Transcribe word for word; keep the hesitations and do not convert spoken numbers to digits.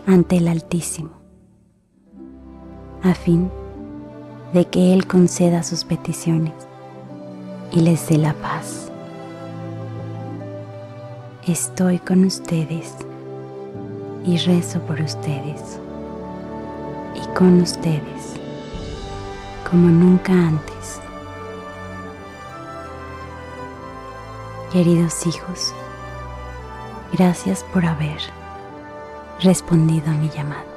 ante el Altísimo, a fin de que Él conceda sus peticiones y les dé la paz. Estoy con ustedes y rezo por ustedes y con ustedes como nunca antes. Queridos hijos, gracias por haber respondido a mi llamado.